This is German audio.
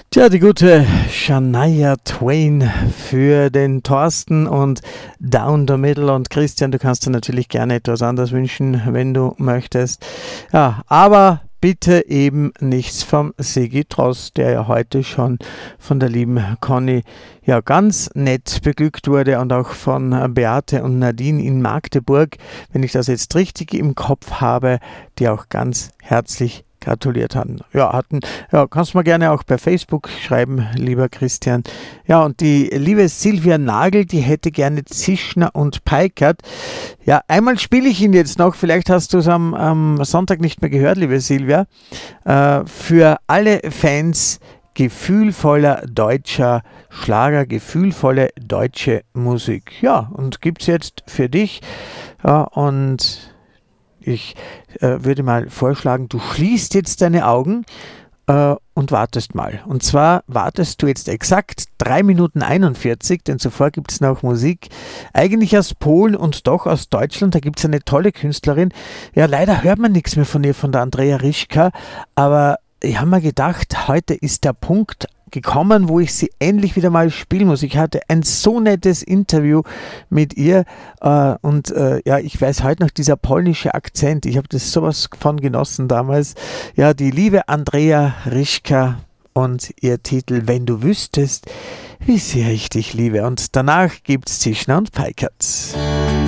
Tja, die gute Shania Twain für den Thorsten und Down the Middle. Und Christian, du kannst dir natürlich gerne etwas anderes wünschen, wenn du möchtest. Ja, aber bitte eben nichts vom Sigi Tross, der ja heute schon von der lieben Conny ja ganz nett beglückt wurde und auch von Beate und Nadine in Magdeburg, wenn ich das jetzt richtig im Kopf habe, die auch ganz herzlich gratuliert hatten. Ja, kannst du mir gerne auch bei Facebook schreiben, lieber Christian. Ja, und die liebe Silvia Nagel, die hätte gerne Zischner und Peikert. Ja, einmal spiele ich ihn jetzt noch, vielleicht hast du es am Sonntag nicht mehr gehört, liebe Silvia. Für alle Fans gefühlvoller deutscher Schlager, gefühlvolle deutsche Musik. Ja, und gibt's jetzt für dich. Ja, und ich würde mal vorschlagen, du schließt jetzt deine Augen und wartest mal. Und zwar wartest du jetzt exakt 3 Minuten 41, denn zuvor gibt es noch Musik, eigentlich aus Polen und doch aus Deutschland. Da gibt es eine tolle Künstlerin. Ja, leider hört man nichts mehr von ihr, von der Andrea Rischka, aber ich habe mir gedacht, heute ist der Punkt gekommen, wo ich sie endlich wieder mal spielen muss. Ich hatte ein so nettes Interview mit ihr und ich weiß heute noch, dieser polnische Akzent, ich habe das sowas von genossen damals. Ja, die liebe Andrea Rischka und ihr Titel Wenn du wüsstest, wie sehr ich dich liebe. Und danach gibt's Zischner und Peikert.